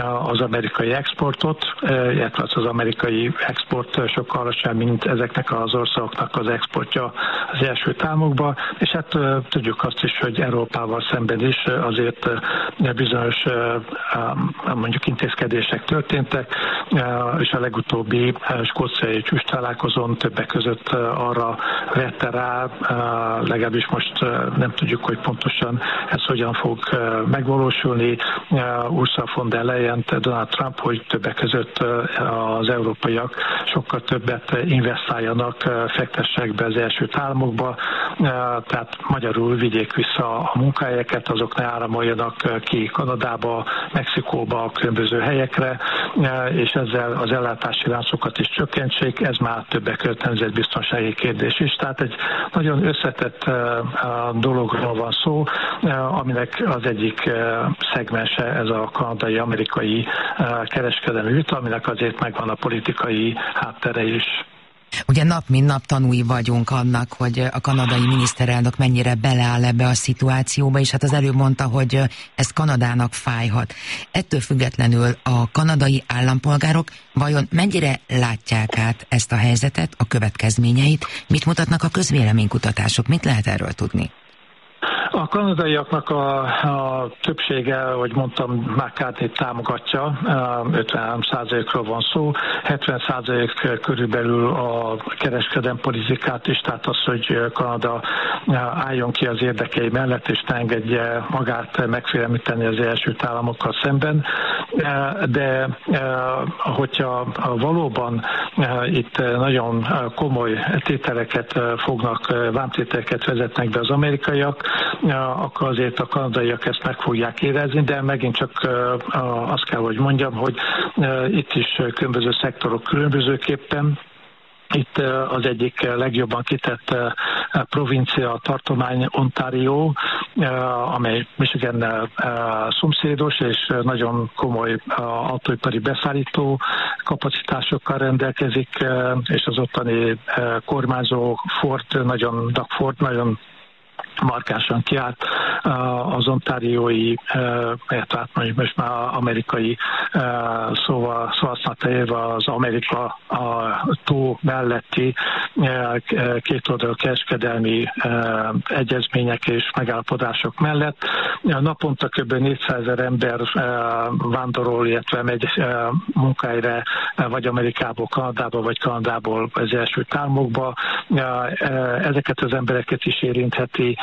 az amerikai exportot, illetve az amerikai export sokkal alacsonyabb, mint ezeknek az országoknak az exportja az Egyesült Államokba, és hát tudjuk azt is, hogy Európával szemben is azért bizonyos mondjuk intézkedések történtek, és a legutóbbi skóciai csúcstalálkozón többek között arra vette rá, legalábbis most nem tudjuk, hogy pontosan ez hogyan fog megvalósulni, Ursula von der Leyen, Donald Trump, hogy többek között az európaiak sokkal többet investáljanak, fektessenek be az Egyesült Államokba, tehát magyarul vigyék vissza a munkahelyeket, azok ne áramoljanak ki Kanadába, Mexikóba, különböző helyekre, és ezzel az ellátási láncokat is csökkentsék, ez már többek között nemzetbiztonsági kérdés is. Tehát egy nagyon összetett dologról van szó, aminek az egyik szegmense ez a kanadai-amerikai kereskedelmi vita, aminek azért megvan a politikai háttere is. Ugye nap mint nap tanúi vagyunk annak, hogy a kanadai miniszterelnök mennyire beleáll ebbe a szituációba, és hát az előbb mondta, hogy ez Kanadának fájhat. Ettől függetlenül a kanadai állampolgárok vajon mennyire látják át ezt a helyzetet, a következményeit, mit mutatnak a közvéleménykutatások, mit lehet erről tudni? A kanadaiaknak a többsége, ahogy mondtam, McCarthy-t támogatja, 53%-ról van szó, 70% körülbelül a kereskedelmi politikát is, tehát az, hogy Kanada álljon ki az érdekei mellett, és ne engedje magát megfélemlíteni az Egyesült Államokkal szemben. De hogyha valóban itt nagyon komoly tételeket fognak, vámtételeket vezetnek be az amerikaiak, akkor azért a kanadaiak ezt meg fogják érezni, de megint csak azt kell, hogy mondjam, hogy itt is különböző szektorok különbözőképpen. Itt az egyik legjobban kitett provincia, tartomány Ontario, amely Michigannel szomszédos, és nagyon komoly autóipari beszállító kapacitásokkal rendelkezik, és az ottani kormányzó Doug Ford nagyon markánsan kiállt az ontáriói, tehát most már amerikai szóval használta érve az Amerika a tó melletti kétoldalú kereskedelmi egyezmények és megállapodások mellett. Naponta kb. 400 000 ember vándorol, illetve megy munkahelyre vagy Amerikából Kanadába, vagy Kanadából az Egyesült Államokba. Ezeket az embereket is érintheti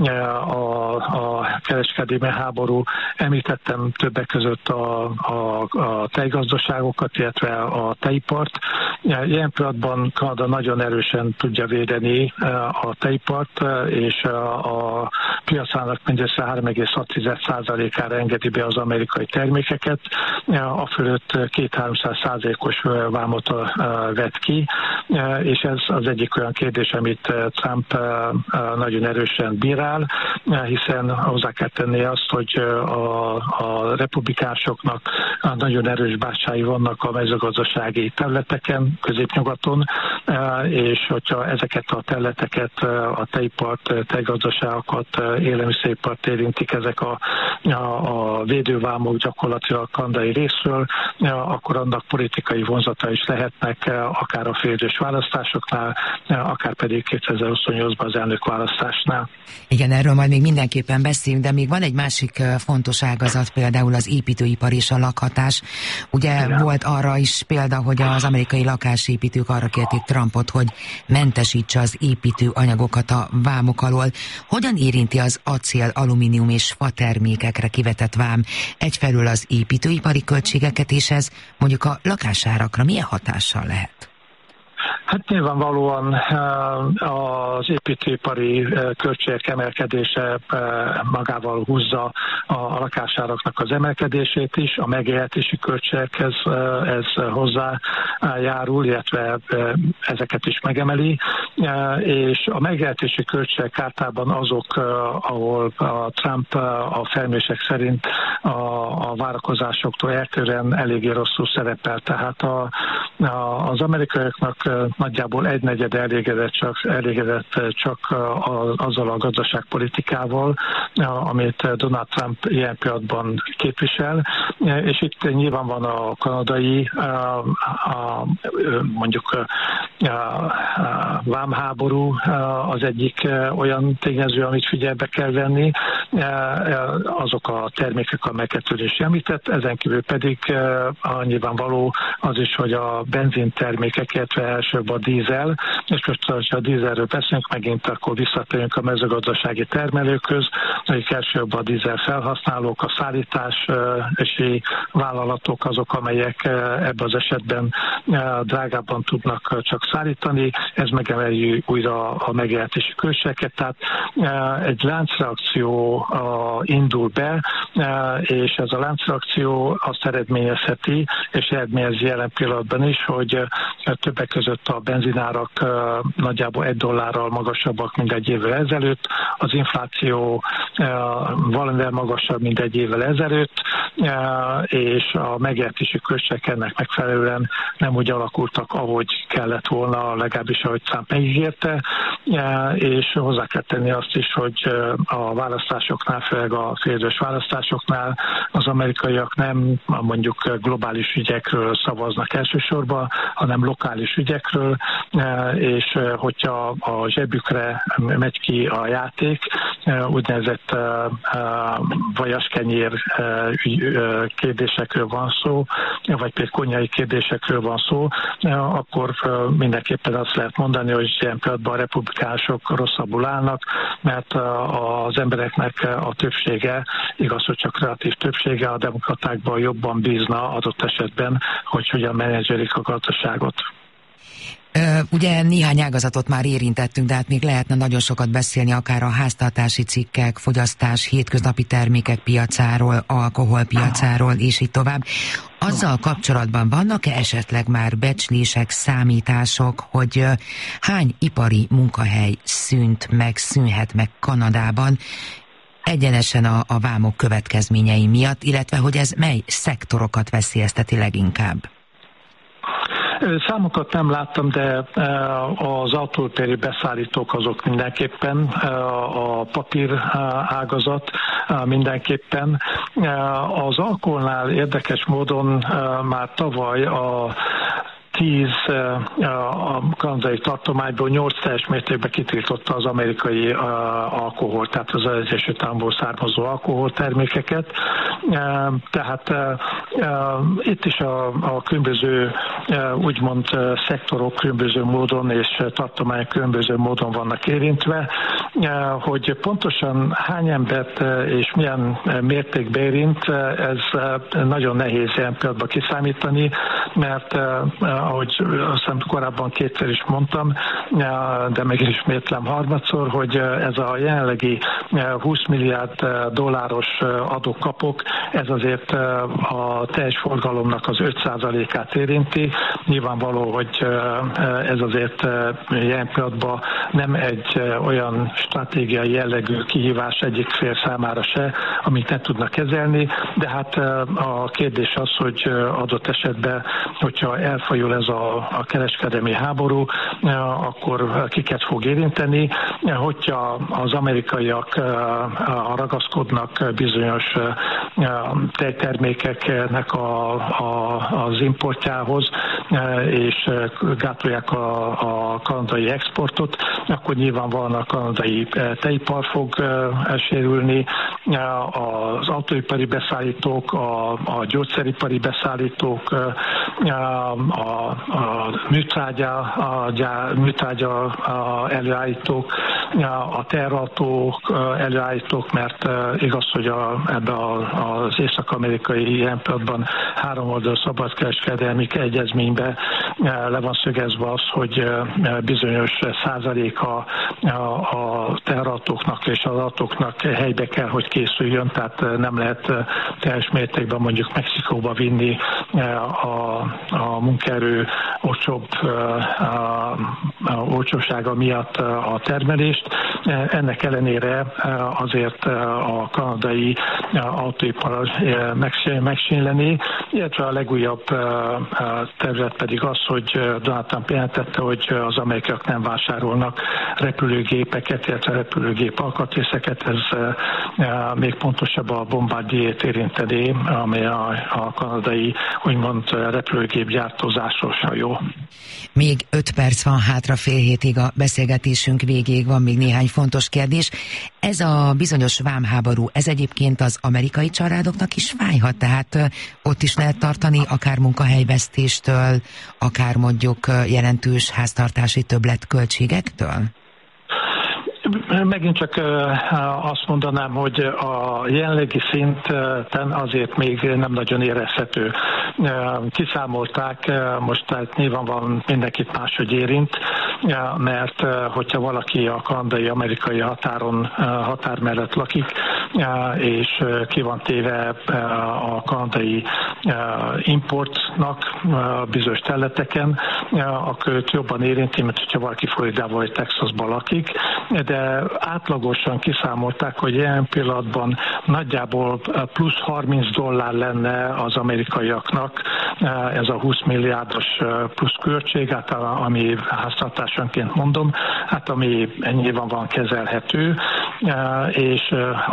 a kereskedelmi háború. Említettem többek között a tejgazdaságokat, illetve a tejipart. Ilyen pillanatban Kanada nagyon erősen tudja védeni a tejipart, és a piacának mindössze 3,6%-ára engedi be az amerikai termékeket. A fölött 200-300%-os vámot vett ki, és ez az egyik olyan kérdés, amit Trump nagyon erősen bírál, hiszen hozzá kell tenni azt, hogy a republikánusoknak nagyon erős bástyái vannak a mezőgazdasági területeken, középnyugaton, és hogyha ezeket a területeket, a tejipart, tejgazdaságokat, élelmiszeripart érintik ezek a védővámok gyakorlatilag kanadai részről, akkor annak politikai vonzata is lehetnek, akár a félidős választásoknál, akár pedig 2028-ban az elnökválasztásnál. Igen, erről majd még mindenképpen beszélünk, de még van egy másik fontos ágazat, például az építőipar és a lakhatás. Ugye volt arra is példa, hogy az amerikai lakásépítők arra kérték Trumpot, hogy mentesítse az építőanyagokat a vámok alól. Hogyan érinti az acél, alumínium és fa termékekre kivetett vám egyfelől az építőipari költségeket, és ez mondjuk a lakásárakra milyen hatással lehet? Hát nyilvánvalóan az építőipari költségek emelkedése magával húzza a lakásáraknak az emelkedését is, a megélhetési költségekhez ez hozzájárul, illetve ezeket is megemeli, és a megélhetési költségek általában azok, ahol a Trump a felmérések szerint a várakozásoktól eltérően eléggé rosszul szerepel. Tehát az amerikaiaknak nagyjából egynegyed elégedett csak azzal a gazdaságpolitikával, amit Donald Trump ilyen pillanatban képvisel, és itt nyilván van a kanadai mondjuk vámháború az egyik olyan tényező, amit figyelbe kell venni, azok a termékek, amelyeket ön is említett, ezen kívül pedig nyilvánvaló az is, hogy a benzintermékek, illetve elsőbb a dízel, és most, ha a dízelről beszélünk, megint akkor visszatérünk a mezőgazdasági termelőkhöz, akik elsőbb a dízel felhasználók, a szállítási vállalatok azok, amelyek ebben az esetben drágábban tudnak csak szállítani, ez megemeli újra a megélhetési költségeket, tehát egy láncreakció indul be, és ez a láncreakció azt eredményezheti, és eredményezi jelen pillanatban is, hogy többek között a benzinárak nagyjából $1 magasabbak, mint egy évvel ezelőtt, az infláció valamivel magasabb, mint egy évvel ezelőtt, és a megélhetési költségek ennek megfelelően nem úgy alakultak, ahogy kellett volna, legalábbis ahogy Trump megígérte, és hozzá kell tenni azt is, hogy a választásoknál, főleg a félidős választásoknál az amerikaiak nem mondjuk globális ügyekről szavaznak elsősorban, hanem lokális ügyekről, és hogyha a zsebükre megy ki a játék, úgynevezett vajaskenyér kérdésekről van szó, vagy például konyhai kérdésekről van szó, akkor mindenképpen azt lehet mondani, hogy ilyen pillanatban a republikánusok rosszabbul állnak, mert az embereknek a többsége, igaz, hogy csak relatív többsége a demokratákban jobban bízna adott esetben, hogy hogyan menedzselik a gazdaságot. Ugye néhány ágazatot már érintettünk, de hát még lehetne nagyon sokat beszélni akár a háztartási cikkek, fogyasztás, hétköznapi termékek piacáról, alkoholpiacáról, és így tovább. Azzal kapcsolatban vannak-e esetleg már becslések, számítások, hogy hány ipari munkahely szűnhet meg Kanadában, egyenesen a vámok következményei miatt, illetve hogy ez mely szektorokat veszélyezteti leginkább? Számokat nem láttam, de az autóipari beszállítók azok mindenképpen, a papír ágazat mindenképpen. Az alkoholnál érdekes módon már tavaly a 10 a kanadai tartományból 8 teljes mértékben kitiltotta az amerikai alkohol, tehát az Egyesült Államokból származó alkoholtermékeket. Tehát itt is a különböző úgymond szektorok különböző módon és tartományok különböző módon vannak érintve, hogy pontosan hány embert és milyen mértékben érint, ez nagyon nehéz ilyen pillanatban kiszámítani, mert ahogy azt hiszem korábban kétszer is mondtam, de megismétlem harmadszor, hogy ez a jelenlegi $20 milliárd adókapok, ez azért a teljes forgalomnak az 5%-át érinti. Nyilvánvaló, hogy ez azért jelen pillanatban nem egy olyan stratégiai jellegű kihívás egyik fél számára se, amit ne tudnak kezelni, de hát a kérdés az, hogy adott esetben, hogyha elfajul ez a kereskedelmi háború, akkor kiket fog érinteni. Hogyha az amerikaiak ragaszkodnak bizonyos tejtermékeknek az importjához, és gátolják a kanadai exportot, akkor nyilvánvalóan a kanadai tejipar fog sérülni, az autóipari beszállítók, a gyógyszeripari beszállítók, a műtrágya előállítók, a terautók előállítók, mert igaz, hogy ebben az észak-amerikai ilyen pillanatban 3 oldalú szabadkereskedelmi egyezményben le van szögezve az, hogy bizonyos százaléka a teherautóknak és az autóknak helybe kell, hogy készüljön, tehát nem lehet teljes mértékben mondjuk Mexikóba vinni a munkaerő olcsósága miatt a termelést. Ennek ellenére azért a kanadai autóipar megsínlené, illetve a legújabb terület pedig az, hogy Donald Trump jelentette, hogy az amerikaiak nem vásárolnak repülőgépeket, illetve repülőgép alkatrészeket. Ez még pontosabb a Bombardier-t érinteni, amely a kanadai úgymond repülőgép gyártózásos hajó. Még 5 perc van hátra fél hétig a beszélgetésünk végéig, van még néhány fontos kérdés. Ez a bizonyos vámháború, ez egyébként az amerikai családoknak is fájhat, tehát ott is lehet tartani akár munkahelyvesztéstől, akár mondjuk jelentős háztartási többletköltségektől? Megint csak azt mondanám, hogy a jelenlegi szinten azért még nem nagyon érezhető. Kiszámolták, most tehát nyilvánvalóan mindenkit máshogy érint, mert hogyha valaki a kanadai-amerikai határ mellett lakik, és ki van téve a kanadai importnak bizonyos területeken, akkor őt jobban érinti, mint hogyha valaki Floridában vagy Texasban lakik, de átlagosan kiszámolták, hogy ilyen pillanatban nagyjából plusz $30 lenne az amerikaiaknak ez a 20 milliárdos plusz költség, hát ami háztartásonként mondom, hát ami ennyiben van kezelhető, és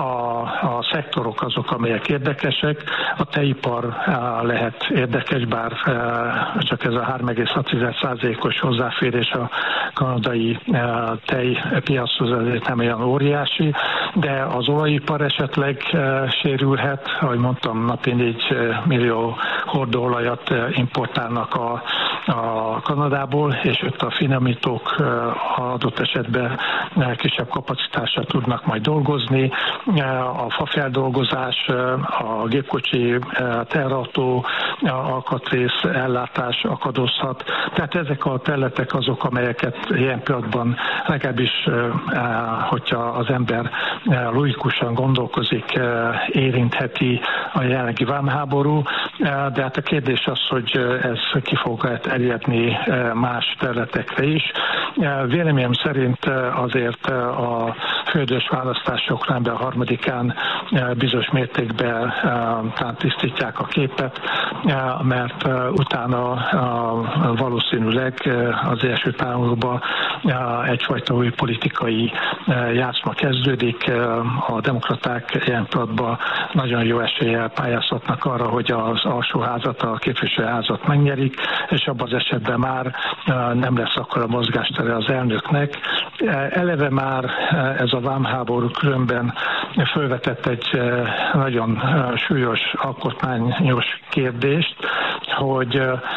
a szektorok azok, amelyek érdekesek. A tejipar lehet érdekes, bár csak ez a 3,6%-os hozzáférés a kanadai tejpiachoz azért nem olyan óriási, de az olajipar esetleg sérülhet, ahogy mondtam, napi 4 millió hordóolajat importálnak a Kanadából, és ott a finomítók adott esetben kisebb kapacitással tudnak majd dolgozni. A fafeldolgozás, a gépkocsi, teherautó alkatrész ellátás akadozhat. Tehát ezek a területek azok, amelyeket ilyen pillanatban legalábbis, hogyha az ember logikusan gondolkozik, érintheti a jelenlegi vámháború, de hát a kérdés az, hogy ez ki fog elérni más területekre is. Véleményem szerint azért a fődös választások november 3-án bizonyos mértékben talán tisztítják a képet, mert utána valószínűleg az első támadóban egyfajta új politikai játszma kezdődik. A demokraták ilyen pillanatban nagyon jó eséllyel pályázhatnak arra, hogy az alsóházat, a képviselőházat megnyerik, és abban az esetben már nem lesz akkor a mozgástere az elnöknek. Eleve már ez a vámháború különben felvetett egy nagyon súlyos alkotmányos kérdést, hogy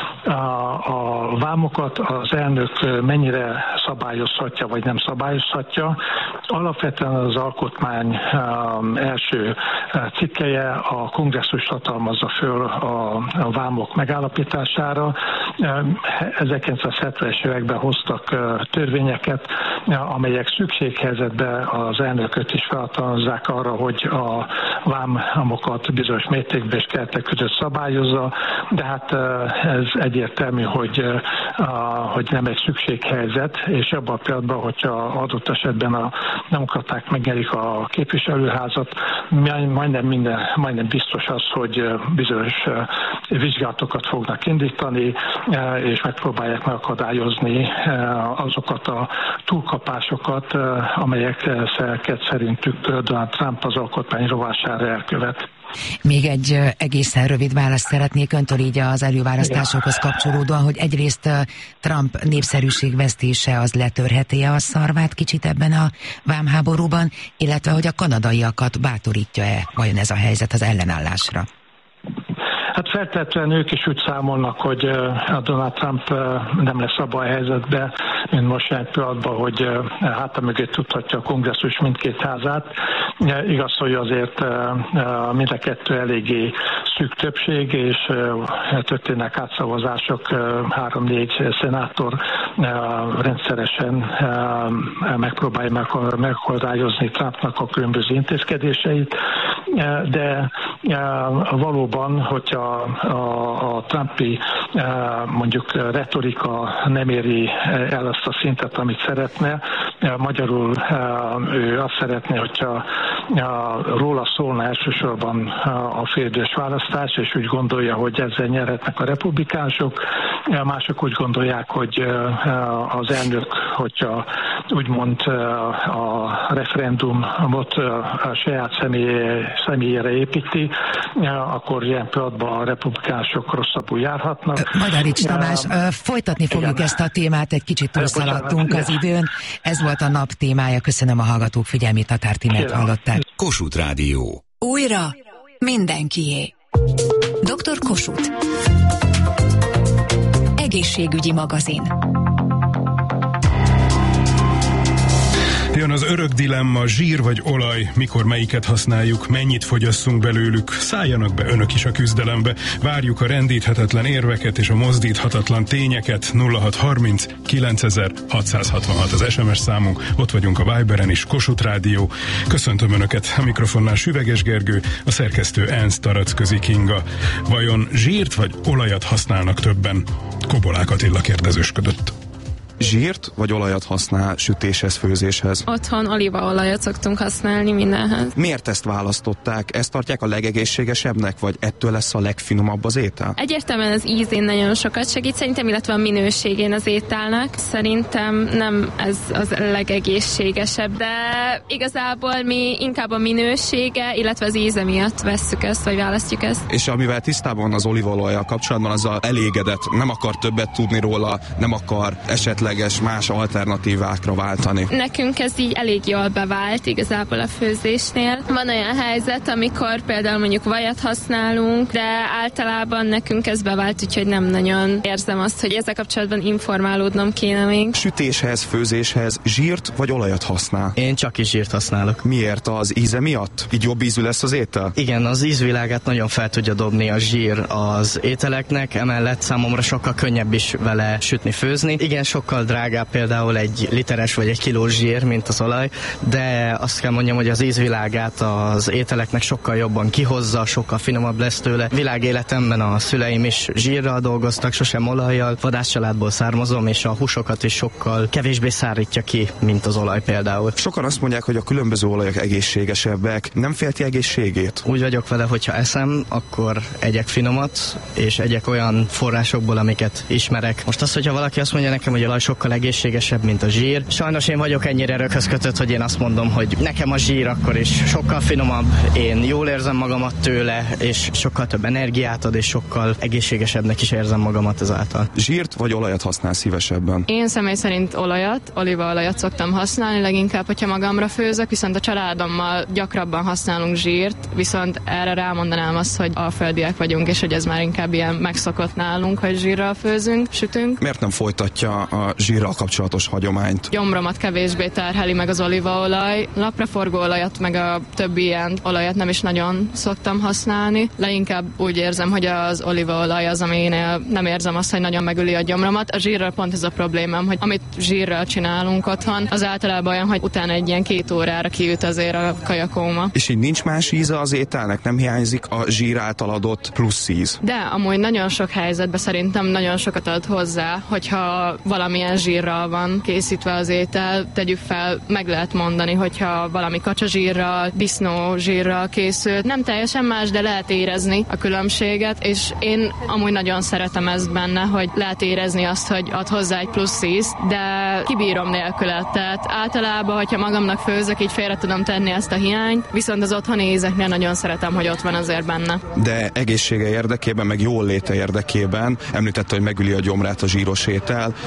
a vámokat az elnök mennyire szabályozhatja, vagy nem szabályozhatja. Alapvetően az alkotmány első cikkelye a kongresszus hatalmazza föl a vámok megállapítására. 1970-es években hoztak törvényeket, amelyek szükséghelyzetben az elnököt is felhatalmazzák arra, hogy a vámokat bizonyos mértékben és keretek között szabályozza, de hát ez egyértelmű, hogy nem egy szükséghelyzet, és abban a pillanatban, hogyha adott esetben a demokraták megnyerik a képviselőházat, majdnem biztos az, hogy bizonyos vizsgálatokat fognak indítani, és megpróbálják megakadályozni azokat a túlkapásokat, amelyeket szerintük Donald Trump az alkotmány rovására elkövet. Még egy egészen rövid választ szeretnék öntől így az előválasztásokhoz kapcsolódóan, hogy egyrészt Trump népszerűségvesztése az letörheti-e a szarvát kicsit ebben a vámháborúban, illetve hogy a kanadaiakat bátorítja-e vajon ez a helyzet az ellenállásra? Hát feltétlenül ők is úgy számolnak, hogy a Donald Trump nem lesz abban a helyzetben, mint most jelen pillanatban, hogy háta mögé tudhatja a kongresszus mindkét házát. Igaz, hogy azért mind a kettő eléggé szűk többség, és történnek átszavazások, 3-4 szenátor rendszeresen megpróbálja megakadályozni Trumpnak a különböző intézkedéseit, de valóban, hogyha a Trumpi mondjuk retorika nem éri el azt a szintet, amit szeretne, magyarul ő azt szeretné, hogyha róla szólna elsősorban a félidős választás, és úgy gondolja, hogy ezzel nyerhetnek a republikánusok. Mások úgy gondolják, hogy az elnök, hogyha úgymond a referendumot a saját személyére építi, akkor ilyen pillanatban a republikánusok rosszabbul járhatnak. Madarics Tamás, folytatni fogjuk ezt a témát, egy kicsit túlszaladtunk az időn. Ez volt a nap témája, köszönöm a hallgatók figyelmét, Tatár Tímert hallották. Kossuth Rádió. Újra mindenkié. Dr. Kossuth. Egészségügyi magazin. Jön az örök dilemma, zsír vagy olaj, mikor melyiket használjuk, mennyit fogyasszunk belőlük. Szálljanak be önök is a küzdelembe. Várjuk a rendíthetetlen érveket és a mozdíthatatlan tényeket. 0630 9666 az SMS számunk, ott vagyunk a Viberen is, Kossuth Rádió. Köszöntöm önöket, a mikrofonnál Süveges Gergő, a szerkesztő Ernst Taracközi Kinga. Vajon zsírt vagy olajat használnak többen? Kobolák Attila kérdezősködött. Zsírt vagy olajat használ sütéshez, főzéshez? Otthon olívaolajat szoktunk használni mindenhez. Miért ezt választották? Ezt tartják a legegészségesebbnek, vagy ettől lesz a legfinomabb az étel? Egyértelműen az ízén nagyon sokat segít szerintem, illetve a minőségén az ételnek. Szerintem nem ez az legegészségesebb, de igazából mi inkább a minősége, illetve az íze miatt vesszük ezt, vagy választjuk ezt. És amivel tisztában az olívaolajjal kapcsolatban, azzal elégedett, nem akar többet tudni róla, nem akar esetleg más alternatívákra váltani. Nekünk ez így elég jól bevált igazából a főzésnél. Van olyan helyzet, amikor például mondjuk vajat használunk, de általában nekünk ez bevált, úgyhogy nem nagyon érzem azt, hogy ezzel kapcsolatban informálódnom kéne még. Sütéshez, főzéshez zsírt vagy olajat használ? Én csak is zsírt használok. Miért? Az íze miatt? Így jobb ízű lesz az étel? Igen, az ízvilágát nagyon fel tudja dobni a zsír az ételeknek, emellett számomra sokkal könnyebb is vele sütni, főzni. Igen, sokkal drágább például egy literes vagy egy kilós zsír, mint az olaj, de azt kell mondjam, hogy az ízvilágát az ételeknek sokkal jobban kihozza, sokkal finomabb lesz tőle. Világéletemben a szüleim is zsírral dolgoztak, sosem olajjal, vadászcsaládból származom, és a húsokat is sokkal kevésbé szárítja ki, mint az olaj például. Sokan azt mondják, hogy a különböző olajok egészségesebbek. Nem félti egészségét? Úgy vagyok vele, hogyha eszem, akkor egyek finomat, és egyek olyan forrásokból, amiket ismerek. Most az, hogyha valaki azt mondja nekem, hogy olaj sokkal egészségesebb, mint a zsír. Sajnos én vagyok ennyire röghöz kötött, hogy én azt mondom, hogy nekem a zsír akkor is sokkal finomabb, én jól érzem magamat tőle, és sokkal több energiát ad, és sokkal egészségesebbnek is érzem magamat ezáltal. Zsírt vagy olajat használ szívesebben? Én személy szerint olajat, olívaolajat szoktam használni, leginkább, hogyha magamra főzök, viszont a családommal gyakrabban használunk zsírt, viszont erre rámondanám azt, hogy alföldiek vagyunk, és hogy ez már inkább ilyen megszokott nálunk, hogy zsírral főzünk, sütünk. Miért nem folytatja a zsírral kapcsolatos hagyományt? Gyomromat kevésbé terheli meg az olívaolaj. Napraforgó olajat, meg a többi ilyen olajat nem is nagyon szoktam használni. Leginkább úgy érzem, hogy az olívaolaj az, aminél nem érzem azt, hogy nagyon megüli a gyomromat. A zsírral pont ez a problémám, hogy amit zsírral csinálunk otthon, az általában olyan, hogy utána egy ilyen 2 órára kiüt azért a kajakóma. És így nincs más íze az ételnek? Nem hiányzik a zsír által adott plusz íz? De amúgy nagyon sok helyzetben szerintem nagyon sokat ad hozzá, hogyha valamilyen zsírral van készítve az étel, tegyük fel, meg lehet mondani, hogyha valami kacsazsírral, disznózsírral készült, nem teljesen más, de lehet érezni a különbséget, és én amúgy nagyon szeretem ezt benne, hogy lehet érezni azt, hogy ad hozzá egy plusz ízt, de kibírom nélküle. Tehát általában, hogyha magamnak főzök, így félre tudom tenni ezt a hiányt, viszont az otthoni ízeknél nagyon szeretem, hogy ott van azért benne. De egészsége érdekében, meg jól léte érdekében említette, hogy megüli a gyomrát a zsíros étel, inkább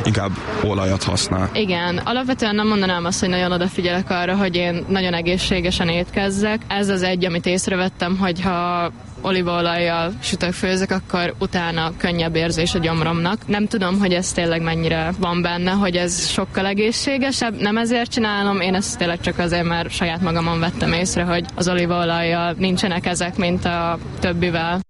olajat használ. Igen, alapvetően nem mondanám azt, hogy nagyon odafigyelek arra, hogy én nagyon egészségesen étkezzek. Ez az egy, amit észrevettem, hogy ha olívaolajjal sütök, főzök, akkor utána könnyebb érzés a gyomromnak. Nem tudom, hogy ez tényleg mennyire van benne, hogy ez sokkal egészségesebb. Nem ezért csinálom, én ezt tényleg csak azért, mert saját magamon vettem észre, hogy az olívaolajjal nincsenek ezek, mint a többivel.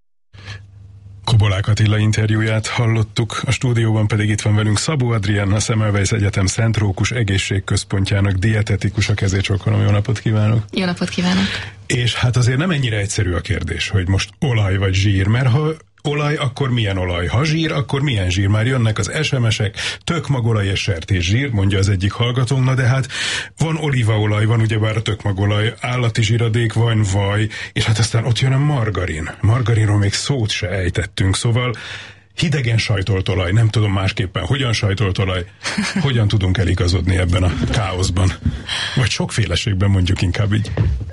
Kobolák Attila interjúját hallottuk, a stúdióban pedig itt van velünk Szabó Adrián, a Semmelweis Egyetem Szent Rókus Egészségközpontjának dietetikusa. Kezét csókolom, jó napot kívánok! Jó napot kívánok! És hát azért nem ennyire egyszerű a kérdés, hogy most olaj vagy zsír, mert ha olaj, akkor milyen olaj? Ha zsír, akkor milyen zsír? Már jönnek az SMS-ek, tökmagolaj és sertészsír, mondja az egyik hallgatónk, na de hát van olívaolaj, van ugyebár a tökmagolaj, állati zsíradék, van vaj, és hát aztán ott jön a margarin. Margarinról még szót se ejtettünk, szóval hidegen sajtolt olaj, nem tudom másképpen, hogyan sajtolt olaj, hogyan tudunk eligazodni ebben a káoszban? Vagy sokféleségben, mondjuk inkább így.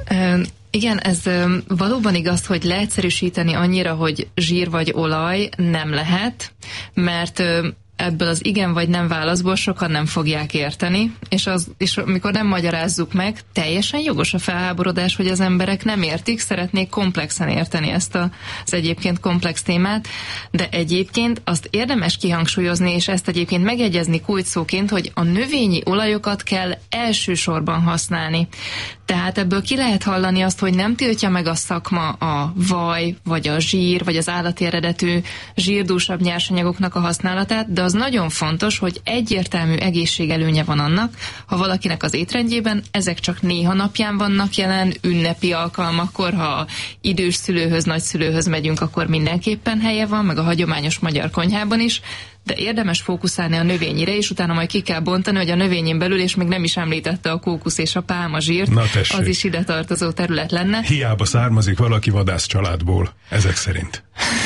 Igen, ez valóban igaz, hogy leegyszerűsíteni annyira, hogy zsír vagy olaj nem lehet, mert ebből az igen vagy nem válaszból sokan nem fogják érteni, és amikor nem magyarázzuk meg, teljesen jogos a felháborodás, hogy az emberek nem értik, szeretnék komplexen érteni ezt az egyébként komplex témát, de egyébként azt érdemes kihangsúlyozni, és ezt egyébként megjegyezni kulcsszóként, hogy a növényi olajokat kell elsősorban használni. Tehát ebből ki lehet hallani azt, hogy nem tiltja meg a szakma a vaj, vagy a zsír, vagy az állati eredetű zsírdúsabb nyersanyagoknak a használatát, de az nagyon fontos, hogy egyértelmű egészségelőnye van annak, ha valakinek az étrendjében ezek csak néha napján vannak jelen, ünnepi alkalmakkor, ha idős szülőhöz, nagyszülőhöz megyünk, akkor mindenképpen helye van, meg a hagyományos magyar konyhában is, de érdemes fókuszálni a növényire, és utána majd ki kell bontani, hogy a növényén belül, és még nem is említette a kókusz és a pálmazsírt, az is ide tartozó terület lenne. Hiába származik valaki vadász családból, ezek szerint.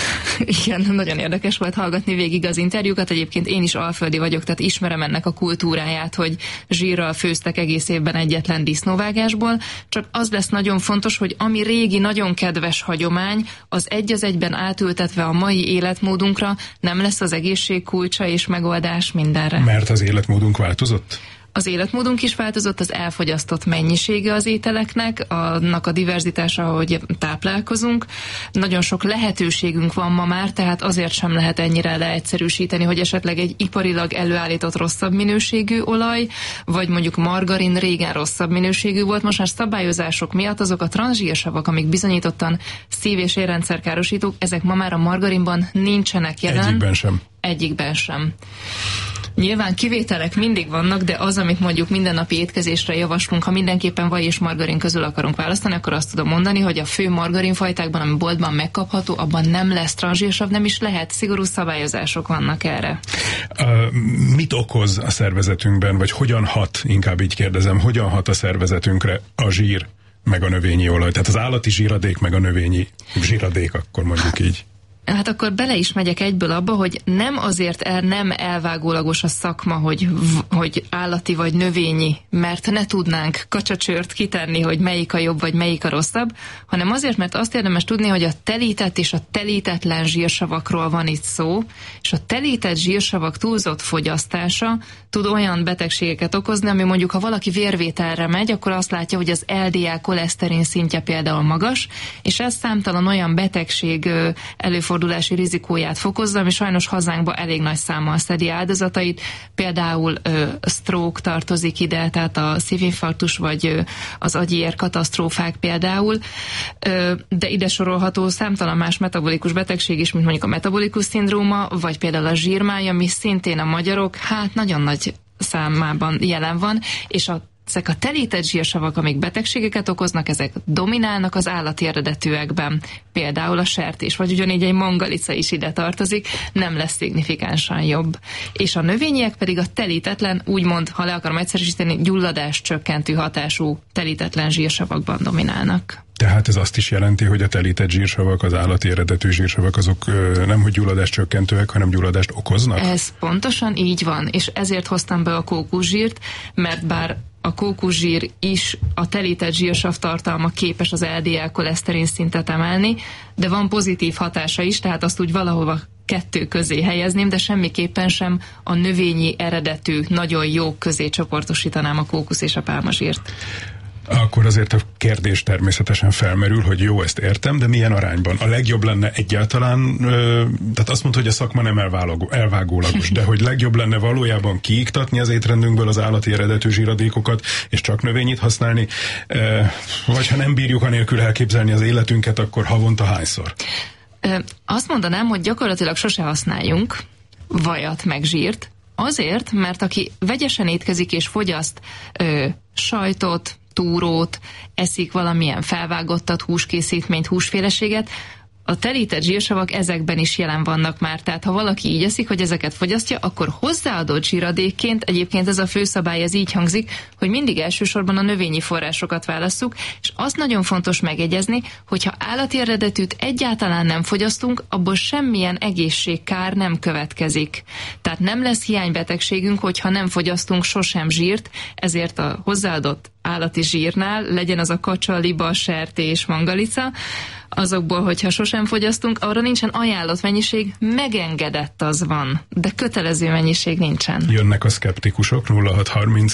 Igen, nagyon érdekes volt hallgatni végig az interjúkat. Egyébként én is alföldi vagyok, tehát ismerem ennek a kultúráját, hogy zsírral főztek egész évben egyetlen disznóvágásból. Csak az lesz nagyon fontos, hogy ami régi, nagyon kedves hagyomány, az egy az egyben átültetve a mai életmódunkra nem lesz az egészség kulcsa és megoldás mindenre. Mert az életmódunk változott? Az életmódunk is változott, az elfogyasztott mennyisége az ételeknek, annak a diverzitása, ahogy táplálkozunk. Nagyon sok lehetőségünk van ma már, tehát azért sem lehet ennyire leegyszerűsíteni, hogy esetleg egy iparilag előállított rosszabb minőségű olaj, vagy mondjuk margarin régen rosszabb minőségű volt. Most már szabályozások miatt azok a transzsírsavak, amik bizonyítottan szív- és érrendszerkárosítók, ezek ma már a margarinban nincsenek jelen. Egyikben sem. Egyikben sem. Nyilván kivételek mindig vannak, de az, amit mondjuk mindennapi étkezésre javaslunk, ha mindenképpen vaj és margarin közül akarunk választani, akkor azt tudom mondani, hogy a fő margarinfajtákban, ami boltban megkapható, abban nem lesz transzsírsav, nem is lehet, szigorú szabályozások vannak erre. Mit okoz a szervezetünkben, vagy hogyan hat, inkább így kérdezem, hogyan hat a szervezetünkre a zsír meg a növényi olaj? Tehát az állati zsíradék meg a növényi zsíradék, akkor mondjuk így. Hát akkor bele is megyek egyből abba, hogy nem azért nem elvágólagos a szakma, hogy állati vagy növényi, mert ne tudnánk kacsacsőrt kitenni, hogy melyik a jobb vagy melyik a rosszabb, hanem azért, mert azt érdemes tudni, hogy a telített és a telítetlen zsírsavakról van itt szó, és a telített zsírsavak túlzott fogyasztása tud olyan betegségeket okozni, ami mondjuk, ha valaki vérvételre megy, akkor azt látja, hogy az LDL koleszterin szintje például magas, és ez számtalan olyan betegség előfordulási rizikóját fokozza, ami sajnos hazánkba elég nagy számmal szedi áldozatait. Például stroke tartozik ide, tehát a szívinfarktus vagy az agyi katasztrófák például, de ide sorolható számtalan más metabolikus betegség is, mint mondjuk a metabolikus szindróma, vagy például a zsírmáj, ami szintén a magyarok nagyon nagy számában jelen van, és ezek a telített zsírsavak, amik betegségeket okoznak, ezek dominálnak az állati eredetűekben. Például a sertés, vagy ugyanígy egy mangalica is ide tartozik, nem lesz szignifikánsan jobb. És a növényiek pedig a telítetlen, úgymond, ha le akarom egyszerűsíteni, gyulladás csökkentő hatású telítetlen zsírsavakban dominálnak. Tehát ez azt is jelenti, hogy a telített zsírsavak, az állati eredetű zsírsavak, azok nem hogy gyulladást csökkentőek, hanem gyulladást okoznak? Ez pontosan így van, és ezért hoztam be a kókuszsírt, mert bár a kókuszsír is a telített zsírsav tartalma képes az LDL koleszterin szintet emelni, de van pozitív hatása is, tehát azt úgy valahova kettő közé helyezném, de semmiképpen sem a növényi eredetű, nagyon jó közé csoportosítanám a kókusz és a pálmazsírt. Akkor azért a kérdés természetesen felmerül, hogy jó, ezt értem, de milyen arányban? A legjobb lenne egyáltalán, tehát azt mondta, hogy a szakma nem elvágólagos, de hogy legjobb lenne valójában kiiktatni az étrendünkből az állati eredetű zsíradékokat, és csak növényit használni, vagy ha nem bírjuk anélkül elképzelni az életünket, akkor havonta hányszor? Azt mondanám, hogy gyakorlatilag sose használjunk vajat meg zsírt, azért, mert aki vegyesen étkezik és fogyaszt sajtot, túrót, eszik valamilyen felvágottat, húskészítményt, húsféleséget, a telített zsírsavak ezekben is jelen vannak már, tehát ha valaki így eszik, hogy ezeket fogyasztja, akkor hozzáadott zsíradékként, egyébként ez a főszabály, ez így hangzik, hogy mindig elsősorban a növényi forrásokat válasszuk, és azt nagyon fontos megjegyezni, hogyha állati eredetűt egyáltalán nem fogyasztunk, abból semmilyen egészségkár nem következik. Tehát nem lesz hiánybetegségünk, hogyha nem fogyasztunk sosem zsírt, ezért a hozzáadott állati zsírnál, legyen az a kacsa, liba, sertés, mangalica, azokból, hogyha sosem fogyasztunk, arra nincsen ajánlott mennyiség, megengedett az van, de kötelező mennyiség nincsen. Jönnek a szkeptikusok, 0630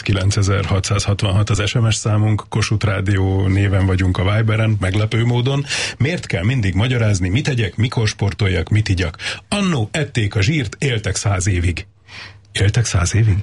9666 az SMS számunk, Kossuth Rádió néven vagyunk a Viberen, meglepő módon. Miért kell mindig magyarázni, mit tegyek, mikor sportoljak, mit igyak? Annó ették a zsírt, éltek 100 évig. Éltek 100 évig?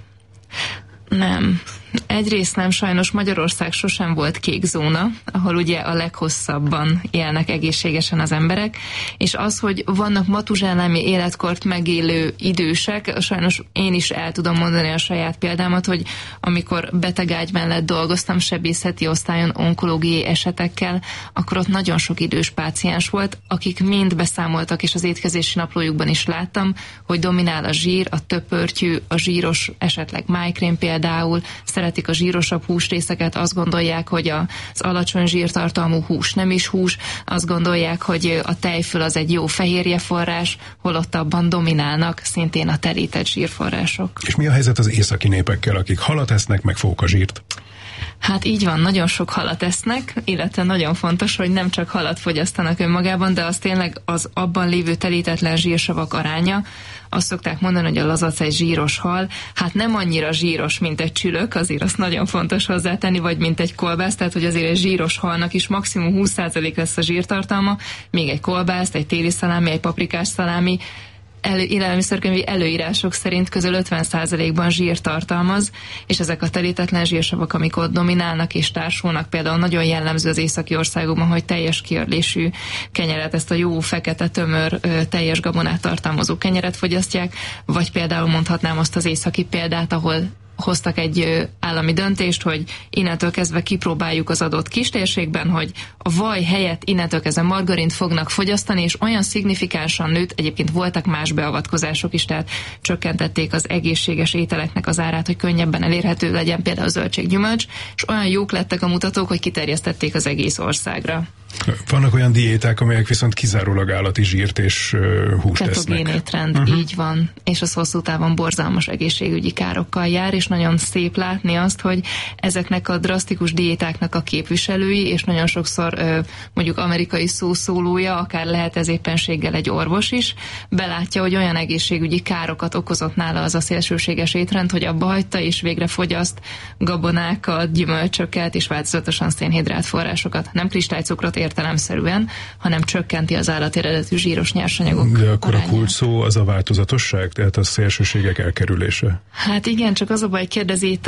Nem. Egyrészt nem, sajnos Magyarország sosem volt kék zóna, ahol ugye a leghosszabban élnek egészségesen az emberek, és az, hogy vannak matuzsánámi életkort megélő idősek, sajnos én is el tudom mondani a saját példámat, hogy amikor betegágy mellett dolgoztam sebészeti osztályon onkológiai esetekkel, akkor ott nagyon sok idős páciens volt, akik mind beszámoltak, és az étkezési naplójukban is láttam, hogy dominál a zsír, a töpörtyű, a zsíros, esetleg májkrém például, szeretik a zsírosabb húsrészeket, azt gondolják, hogy az alacsony zsírtartalmú hús nem is hús, azt gondolják, hogy a tejföl az egy jó fehérjeforrás, holott abban dominálnak szintén a telített zsírforrások. És mi a helyzet az északi népekkel, akik halat esznek, meg fókazsírt? Hát így van, nagyon sok halat esznek, illetve nagyon fontos, hogy nem csak halat fogyasztanak önmagában, de az tényleg az abban lévő telítetlen zsírsavak aránya. Azt szokták mondani, hogy a lazac egy zsíros hal, hát nem annyira zsíros, mint egy csülök, azért azt nagyon fontos hozzátenni, vagy mint egy kolbász, tehát hogy azért egy zsíros halnak is maximum 20% lesz a zsírtartalma, még egy kolbászt, egy téli szalámi, egy paprikás szalámi, élelmiszerkönyvi előírások szerint közel 50%-ban zsír tartalmaz, és ezek a telítetlen zsírsavak, amik ott dominálnak és társulnak, például nagyon jellemző az északi országokban, hogy teljes kiörlésű kenyeret, ezt a jó fekete tömör teljes gabonát tartalmazó kenyeret fogyasztják, vagy például mondhatnám azt az északi példát, ahol hoztak egy állami döntést, hogy innentől kezdve kipróbáljuk az adott kistérségben, hogy a vaj helyett innentől kezdve margarint fognak fogyasztani, és olyan szignifikánsan nőtt, egyébként voltak más beavatkozások is, tehát csökkentették az egészséges ételeknek az árát, hogy könnyebben elérhető legyen például a zöldséggyümölcs, és olyan jók lettek a mutatók, hogy kiterjesztették az egész országra. Vannak olyan diéták, amelyek viszont kizárólag állati zsírt és húst esznek. Ketogén étrend, így van. És az hosszú távon borzalmas egészségügyi károkkal jár, és nagyon szép látni azt, hogy ezeknek a drasztikus diétáknak a képviselői, és nagyon sokszor mondjuk amerikai szószólója, akár lehet ez éppenséggel egy orvos is, belátja, hogy olyan egészségügyi károkat okozott nála az a szélsőséges étrend, hogy abba hagyta, és végre fogyaszt gabonákat, gyümölcsöket, és változatosan szénhidrát forrásokat. Nem kristálycukrot értelemszerűen, hanem csökkenti az állati eredetű zsíros nyersanyagok. De akkor arányát. a kulcs szó az a változatosság, tehát a szélsőségek elkerülése. Hát igen, csak az a baj, kérdezi itt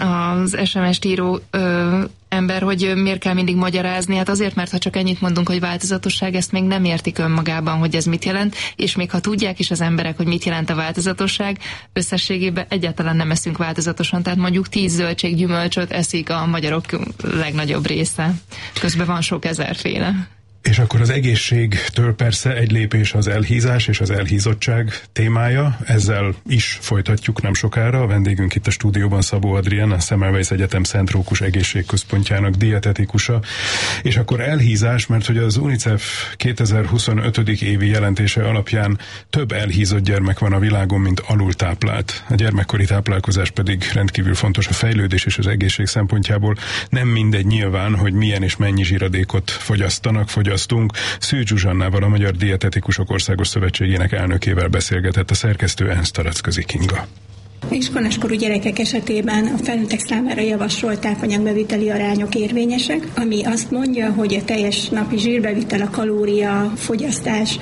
az SMS-t író ember, hogy miért kell mindig magyarázni. Hát azért, mert ha csak ennyit mondunk, hogy változatosság, ezt még nem értik önmagában, hogy ez mit jelent, és még ha tudják is az emberek, hogy mit jelent a változatosság, összességében egyáltalán nem eszünk változatosan, tehát mondjuk 10 zöldséggyümölcsöt eszik a magyarok legnagyobb része. Közben van sok ezerféle. És akkor az egészségtől persze egy lépés az elhízás és az elhízottság témája. Ezzel is folytatjuk nem sokára. A vendégünk itt a stúdióban Szabó Adrián, a Semmelweis Egyetem Szent Rókus Egészségközpontjának dietetikusa. És akkor elhízás, mert hogy az UNICEF 2025. évi jelentése alapján több elhízott gyermek van a világon, mint alultáplált. A gyermekkori táplálkozás pedig rendkívül fontos a fejlődés és az egészség szempontjából. Nem mindegy nyilván, hogy milyen és mennyi zsíradékot fogyasztanak, fogyasztunk. Szűcs Zsuzsannával, a Magyar Dietetikusok Országos Szövetségének elnökével beszélgetett a szerkesztő Ernst Taracközi Kinga. Iskoláskorú gyerekek esetében a felnőttek számára javasolt tápanyagbeviteli arányok érvényesek, ami azt mondja, hogy a teljes napi zsírbevitel a kalória fogyasztás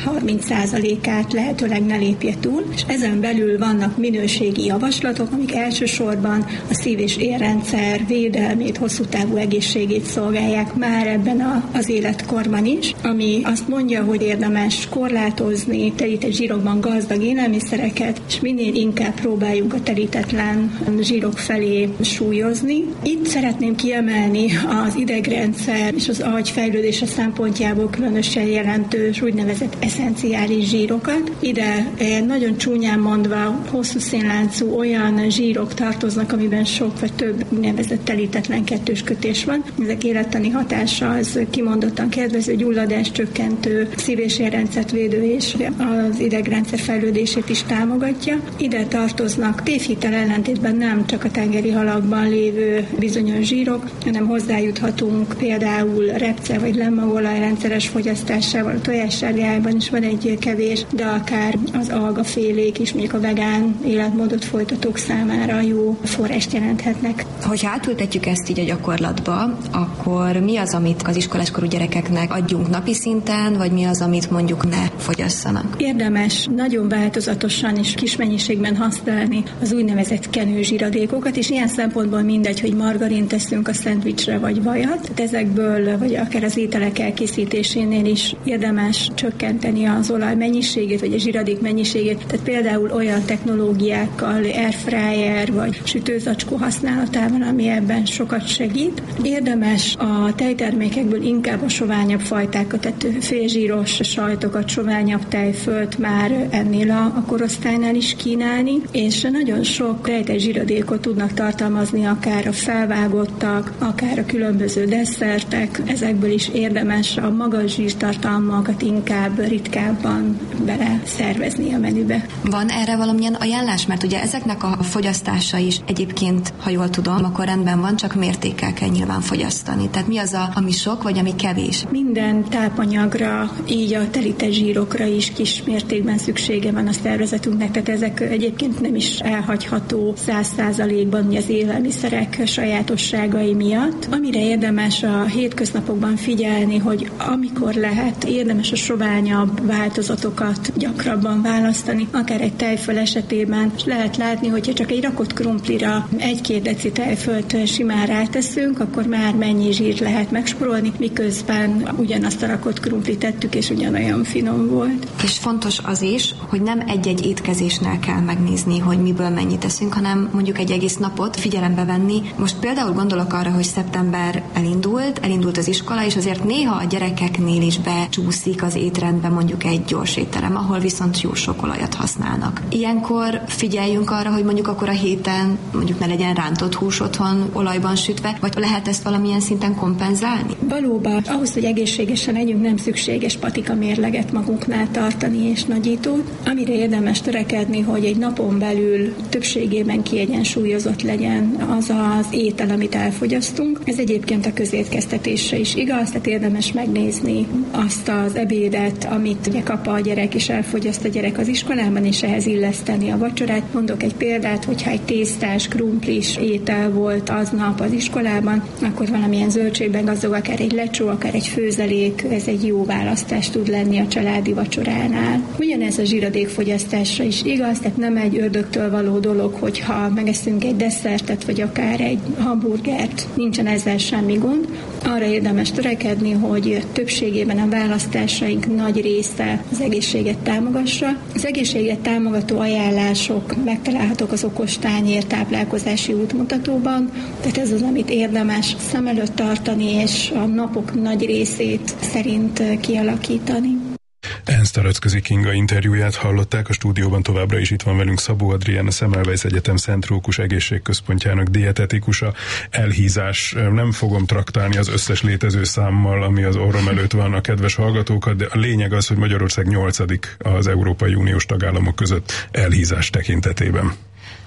30%-át lehetőleg ne lépje túl, és ezen belül vannak minőségi javaslatok, amik elsősorban a szív- és érrendszer védelmét, hosszú távú egészségét szolgálják már ebben az életkorban is, ami azt mondja, hogy érdemes korlátozni telített zsírokban gazdag élelmiszereket, és minél inkább próbáljunk a telítetlen zsírok felé súlyozni. Itt szeretném kiemelni az idegrendszer és az agy fejlődése szempontjából különösen jelentős úgynevezett eszenciális zsírokat. Ide nagyon csúnyán mondva hosszú szénláncú olyan zsírok tartoznak, amiben sok vagy több úgynevezett telítetlen kettős kötés van. Ezek élettani hatása az kimondottan kedvező, gyulladás csökkentő, szív- és érrendszert védő és az idegrendszer fejlődését is támogatja. Ide tartoznak tévhitel ellentétben nem csak a tengeri halakban lévő bizonyos zsírok, hanem hozzájuthatunk például repce vagy lemmagolaj rendszeres fogyasztásával, a tojássárgájában is van egy kevés, de akár az algafélék is, mondjuk a vegán életmódot folytatók számára jó forrást jelenthetnek. Hogyha átültetjük ezt így a gyakorlatba, akkor mi az, amit az iskoláskorú gyerekeknek adjunk napi szinten, vagy mi az, amit mondjuk ne fogyasszanak? Érdemes nagyon változatosan és kis mennyiségben használni az úgynevezett kenőzsíradékokat, és ilyen szempontból mindegy, hogy margarint teszünk a szendvicsre vagy vajat. Tehát ezekből, vagy akár az ételek elkészítésénél is érdemes csökkenteni az olaj mennyiségét, vagy a zsíradék mennyiségét. Tehát például olyan technológiákkal, airfryer vagy sütőzacskó használatában, ami ebben sokat segít. Érdemes a tejtermékekből inkább a soványabb fajtákat, tehát félzsíros sajtokat, soványabb tejfölt már ennél a korosztálynál is kínálni, és nagyon sok rejtett zsíradékot tudnak tartalmazni akár a felvágottak, akár a különböző desszertek. Ezekből is érdemes a magas zsírtartalmakat inkább ritkábban bele szervezni a menübe. Van erre valamilyen ajánlás? Mert ugye ezeknek a fogyasztása is egyébként, ha jól tudom, akkor rendben van, csak mértékkel kell nyilván fogyasztani. Tehát mi az, ami sok, vagy ami kevés? Minden tápanyagra, így a telített zsírokra is kis mértékben szüksége van a szervezetünknek, tehát ezek egyébként nem is elhagyható 100%-ban az élelmiszerek sajátosságai miatt. Amire érdemes a hétköznapokban figyelni, hogy amikor lehet, érdemes a soványabb változatokat gyakrabban választani, akár egy tejföl esetében, és lehet látni, hogyha csak egy rakott krumplira 1-2 deci tejfölt simán ráteszünk, akkor már mennyi zsírt lehet megspórolni, miközben ugyanazt a rakott krumplit tettük, és ugyanolyan finom volt. És fontos az is, hogy nem egy-egy étkezésnél kell megnézni, hogy miből mennyit teszünk, hanem mondjuk egy egész napot figyelembe venni. Most például gondolok arra, hogy szeptember elindult az iskola, és azért néha a gyerekeknél is becsúszik az étrendbe mondjuk egy gyors étterem, ahol viszont jó sok olajat használnak. Ilyenkor figyeljünk arra, hogy mondjuk akkor a héten mondjuk ne legyen rántott hús otthon olajban sütve, vagy lehet ezt valamilyen szinten kompenzálni? Valóban, ahhoz, hogy egészségesen legyünk, nem szükséges patika mérleget magunknál tartani és nagyítót. Amire érdemes törekedni, hogy egy napon belül többségében kiegyensúlyozott legyen az az étel, amit elfogyasztunk. Ez egyébként a közétkeztetésre is igaz, tehát érdemes megnézni azt az ebédet, amit ugye kap a gyerek és elfogyaszt a gyerek az iskolában, és ehhez illeszteni a vacsorát. Mondok egy példát, hogyha egy tésztás, krumplis étel volt aznap az iskolában, akkor valamilyen zöldségben gazdag, akár egy lecsó, akár egy főzelék, ez egy jó választás tud lenni a családi vacsoránál. Ugyanez a zsíradékfogyasztásra is igaz, tehát nem egy ördögtől való dolog, hogyha megeszünk egy desszertet, vagy akár egy hamburgert, nincsen ezzel semmi gond. Arra érdemes törekedni, hogy többségében a választásaink nagy része az egészséget támogassa. Az egészséget támogató ajánlások megtalálhatók az okostányér táplálkozási útmutatóban, tehát ez az, amit érdemes szem előtt tartani, és a napok nagy részét szerint kialakítani. Ernst Taracközi Kinga interjúját hallották, a stúdióban továbbra is itt van velünk Szabó Adrián, a Semmelweis Egyetem Szent Rókus Egészségközpontjának dietetikusa. Elhízás, nem fogom traktálni az összes létező számmal, ami az orrom előtt van, a kedves hallgatókat, de a lényeg az, hogy Magyarország 8. az Európai Uniós tagállamok között elhízás tekintetében.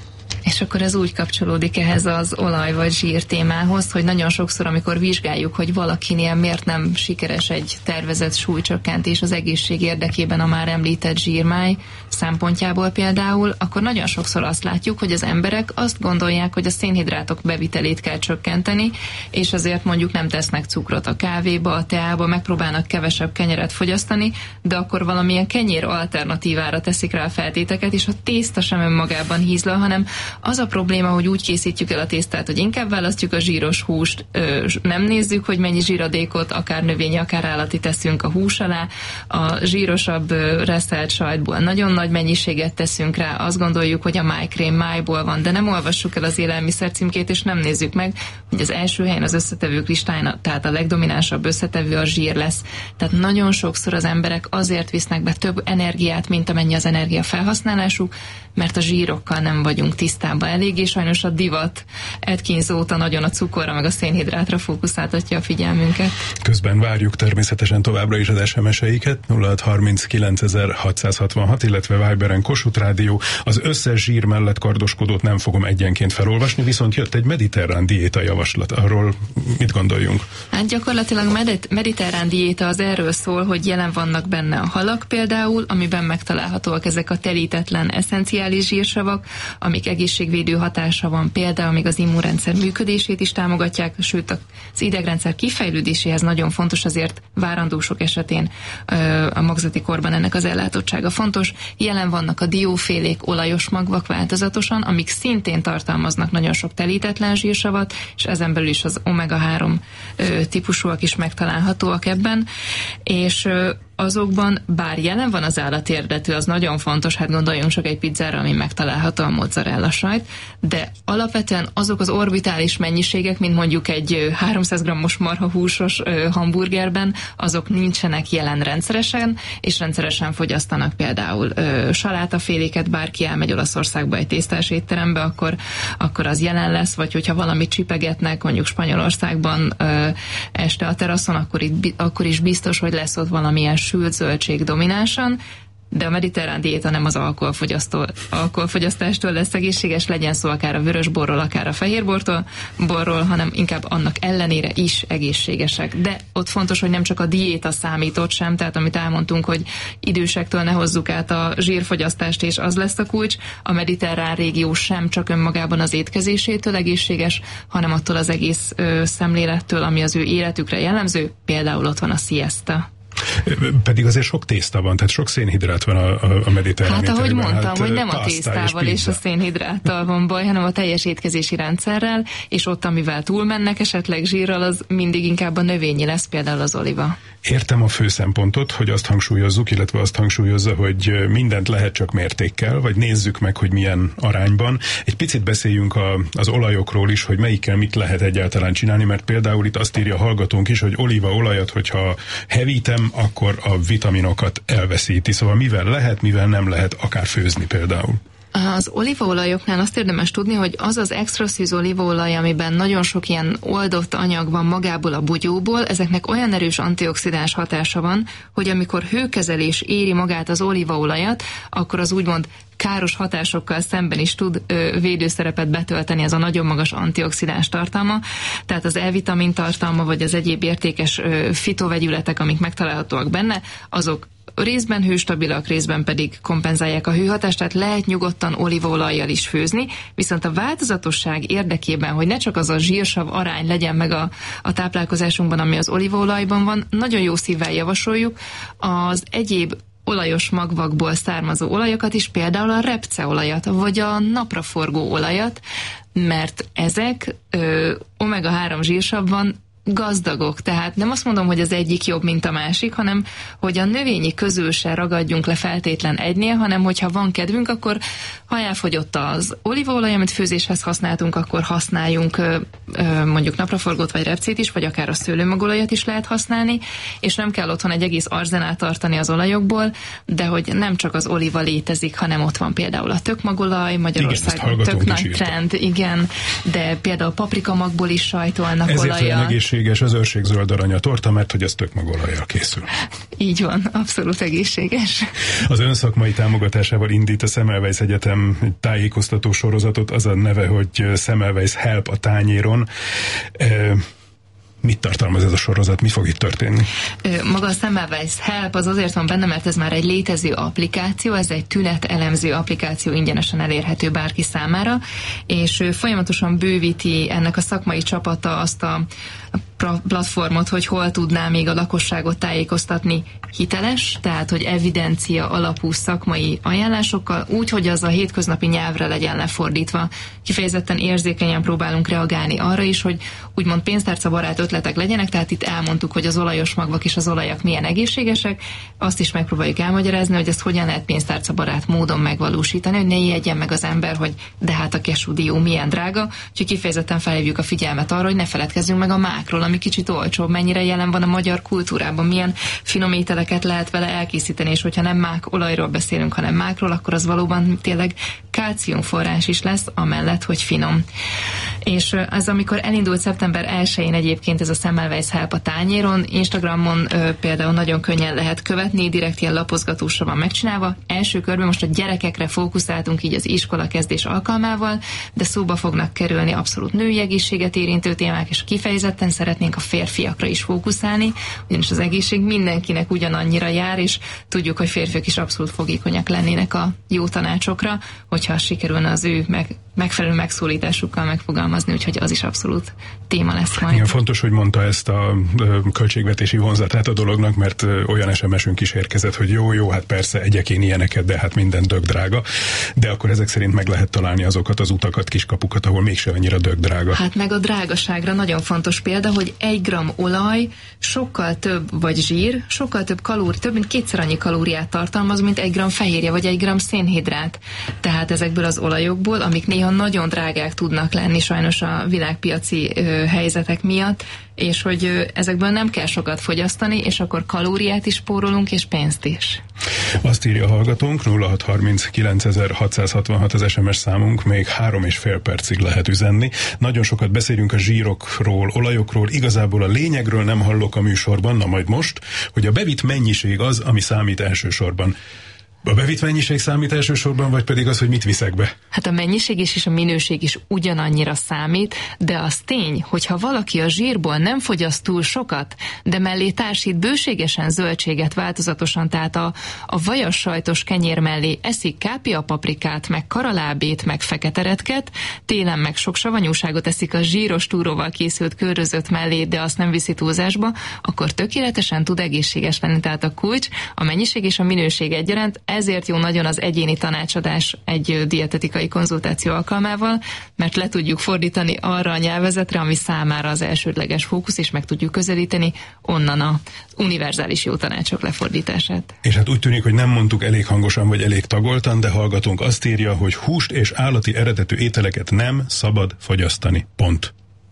És akkor ez úgy kapcsolódik ehhez az olaj vagy zsír témához, hogy nagyon sokszor, amikor vizsgáljuk, hogy valakinél miért nem sikeres egy tervezett súlycsökkentés az egészség érdekében a már említett zsírmáj szempontjából például, akkor nagyon sokszor azt látjuk, hogy az emberek azt gondolják, hogy a szénhidrátok bevitelét kell csökkenteni, és azért mondjuk nem tesznek cukrot a kávéba, a teába, megpróbálnak kevesebb kenyeret fogyasztani, de akkor valamilyen kenyér alternatívára teszik rá a feltéteket, és a tészta sem önmagában hízlal, hanem az a probléma, hogy úgy készítjük el a tésztát, hogy inkább választjuk a zsíros húst, nem nézzük, hogy mennyi zsíradékot, akár növényi, akár állati teszünk a hús alá, a zsírosabb reszelt sajtból nagyon nagy mennyiséget teszünk rá, azt gondoljuk, hogy a májkrém májból van, de nem olvassuk el az élelmiszer címkét, és nem nézzük meg, hogy az első helyen az összetevők listáján, tehát a legdominánsabb összetevő a zsír lesz. Tehát nagyon sokszor az emberek azért visznek be több energiát, mint amennyi az energia felhasználásuk, mert a zsírokkal nem vagyunk tisztában elég, és sajnos a divat Atkins óta nagyon a cukorra meg a szénhidrátra fókuszáltatja a figyelmünket. Közben várjuk természetesen továbbra is az SMS-eiket, 0639 illetve Viberen Kossuth Rádió. Az összes zsír mellett kardoskodót nem fogom egyenként felolvasni, viszont jött egy mediterrán diéta javaslat. Arról mit gondoljunk? Hát gyakorlatilag mediterrán diéta az erről szól, hogy jelen vannak benne a halak például, amiben megtalálhatóak ezek a telítetlen eszenciális zsírsavak, amik egészségvédő hatása van, például még az immunrendszer működését is támogatják, sőt az idegrendszer kifejlődéséhez nagyon fontos, azért várandósok esetén a magzati korban ennek az ellátottsága fontos. Jelen vannak a diófélék, olajos magvak változatosan, amik szintén tartalmaznak nagyon sok telítetlen zsírsavat, és ezen belül is az omega-3 típusúak is megtalálhatóak ebben, és azokban, bár jelen van az állati eredetű, az nagyon fontos, hát gondoljunk csak egy pizzára, ami megtalálható a mozzarella sajt, de alapvetően azok az orbitális mennyiségek, mint mondjuk egy 300 g-os marhahúsos hamburgerben, azok nincsenek jelen rendszeresen, és rendszeresen fogyasztanak például salátaféléket, bárki elmegy Olaszországba egy tésztás étterembe, akkor az jelen lesz, vagy hogyha valamit csipegetnek, mondjuk Spanyolországban este a teraszon, akkor is biztos, hogy lesz ott valamilyen sült zöldség dominánsan, de a mediterrán diéta nem az alkoholfogyasztástól lesz egészséges, legyen szó akár a vörösborról, akár a fehérborról, hanem inkább annak ellenére is egészségesek. De ott fontos, hogy nem csak a diéta számít ott sem, tehát amit elmondtunk, hogy idősektől ne hozzuk át a zsírfogyasztást, és az lesz a kulcs, a mediterrán régió sem csak önmagában az étkezésétől egészséges, hanem attól az egész szemlélettől, ami az ő életükre jellemző, például ott van a siesta. Pedig azért sok tészta van, tehát sok szénhidrát van a mediterrán Hát ahogy ételekben. mondtam, hogy nem a tésztával és a szénhidráttal van baj, hanem a teljes étkezési rendszerrel, és ott, amivel túlmennek esetleg zsírral, az mindig inkább a növényi lesz, például az oliva. Értem a fő szempontot, hogy azt hangsúlyozzuk, illetve azt hangsúlyozza, hogy mindent lehet csak mértékkel, vagy nézzük meg, hogy milyen arányban. Egy picit beszéljünk az olajokról is, hogy melyikkel mit lehet egyáltalán csinálni, mert például itt azt írja a hallgatónk is, hogy olívaolajat, hogyha hevítem, akkor a vitaminokat elveszíti. Szóval mivel lehet, mivel nem lehet akár főzni például. Az olívaolajoknál azt érdemes tudni, hogy az az extra szűz olívaolaj, amiben nagyon sok ilyen oldott anyag van magából a bugyóból, ezeknek olyan erős antioxidáns hatása van, hogy amikor hőkezelés éri magát az olívaolajat, akkor az úgymond káros hatásokkal szemben is tud védőszerepet betölteni, ez a nagyon magas antioxidáns tartalma, tehát az E-vitamin tartalma, vagy az egyéb értékes fitovegyületek, amik megtalálhatóak benne, azok részben hőstabilak, részben pedig kompenzálják a hőhatást, tehát lehet nyugodtan olívaolajjal is főzni, viszont a változatosság érdekében, hogy ne csak az a zsírsav arány legyen meg a táplálkozásunkban, ami az olívaolajban van, nagyon jó szívvel javasoljuk az egyéb olajos magvakból származó olajokat is, például a repceolajat, vagy a napraforgó olajat, mert ezek omega-3 zsírsavban gazdagok, tehát nem azt mondom, hogy az egyik jobb, mint a másik, hanem hogy a növényi közül se ragadjunk le feltétlen egynél, hanem hogyha van kedvünk, akkor ha elfogyott az olívaolaj, amit főzéshez használtunk, akkor használjunk mondjuk napraforgót vagy repcét is, vagy akár a szőlőmagolajat is lehet használni, és nem kell otthon egy egész arzenát tartani az olajokból, de hogy nem csak az oliva létezik, hanem ott van például a tökmagolaj, Magyarországon tök nagy trend, igen, de például paprikamagból is sajtolnak olajat. egészséges az őrségzöld arany a torta, mert hogy ez tök magolajjal készül. Így van, abszolút egészséges. Az önszakmai támogatásával indít a Semmelweis Egyetem egy tájékoztató sorozatot, az a neve, hogy Semmelweis Help a tányéron. Mit tartalmaz ez a sorozat? Mi fog itt történni? Maga a Semmelweis Help az azért van benne, mert ez már egy létező applikáció, ez egy tünetelemző applikáció, ingyenesen elérhető bárki számára, és folyamatosan bővíti ennek a szakmai csapata azt a platformot, hogy hol tudná még a lakosságot tájékoztatni hiteles, tehát hogy evidencia alapú szakmai ajánlásokkal, úgy, hogy az a hétköznapi nyelvre legyen lefordítva. Kifejezetten érzékenyen próbálunk reagálni arra is, hogy úgymond pénztárcabarát ötletek legyenek, tehát itt elmondtuk, hogy az olajos magvak és az olajak milyen egészségesek, azt is megpróbáljuk elmagyarázni, hogy ezt hogyan lehet pénztárcabarát módon megvalósítani, hogy ne ijedjen meg az ember, hogy de hát a kesúdió milyen drága, úgyhogy kifejezetten felhívjuk a figyelmet arra, hogy ne feledkezzünk meg a mákról, ami kicsit olcsóbb, mennyire jelen van a magyar kultúrában, milyen finom ételeket lehet vele elkészíteni, és hogyha nem mák olajról beszélünk, hanem mákról, akkor az valóban tényleg kálciumforrás is lesz, amellett, hogy finom. És az, amikor elindult szeptember 1-én egyébként ez a Semmelweis Help a tányéron, Instagramon például nagyon könnyen lehet követni, direkt ilyen lapozgatásra van megcsinálva. Első körben most a gyerekekre fókuszáltunk így az iskola kezdés alkalmával, de szóba fognak kerülni abszolút női egészséget érintő témák, és kifejezetten szeretnénk a férfiakra is fókuszálni, ugyanis az egészség mindenkinek ugyanannyira jár, és tudjuk, hogy férfiak is abszolút fogékonyak lennének a jó tanácsokra, hogyha sikerülne az ő megfelelő megszólításukkal megfogalmazni, úgyhogy az is abszolút téma lesz majd. Igen, fontos, hogy mondta ezt a költségvetési vonzatát a dolognak, mert olyan SMS-ünk is érkezett, hogy jó, hát persze egyek én ilyeneket, de hát minden dög drága. De akkor ezek szerint meg lehet találni azokat az utakat, kiskapukat, ahol mégse annyira dög drága. Hát meg a drágaságra nagyon fontos példa, hogy 1 gramm olaj sokkal több, vagy zsír, sokkal több több mint 2-szer annyi kalóriát tartalmaz, mint 1 gramm fehérje, vagy 1 gramm szénhidrát. Tehát ezekből az olajokból, amik néha nagyon drágák tudnak lenni sajnos a világpiaci helyzetek miatt, és hogy ezekből nem kell sokat fogyasztani, és akkor kalóriát is spórolunk, és pénzt is. Azt írja a hallgatónk, 0630 9666 az SMS számunk, még 3,5 percig lehet üzenni. Nagyon sokat beszélünk a zsírokról, olajokról, igazából a lényegről nem hallok a műsorban, na majd most, hogy a bevitt mennyiség az, ami számít elsősorban. A bevitt mennyiség számít elsősorban, vagy pedig az, hogy mit viszek be? Hát a mennyiség is és a minőség is ugyanannyira számít, de az tény, hogyha valaki a zsírból nem fogyaszt túl sokat, de mellé társít bőségesen zöldséget változatosan, tehát a vajas sajtos kenyér mellé eszik kápiapaprikát, meg karalábét, meg feketeretket, télen meg sok savanyúságot eszik a zsíros túróval készült körözött mellé, de azt nem viszi túlzásba, akkor tökéletesen tud egészséges lenni. Tehát a kulcs, a mennyiség és a minőség egyaránt. Ezért jó nagyon az egyéni tanácsadás egy dietetikai konzultáció alkalmával, mert le tudjuk fordítani arra a nyelvezetre, ami számára az elsődleges fókusz, és meg tudjuk közelíteni onnan az univerzális jó tanácsok lefordítását. És hát úgy tűnik, hogy nem mondtuk elég hangosan, vagy elég tagoltan, de hallgatónk azt írja, hogy húst és állati eredetű ételeket nem szabad fogyasztani. Pont.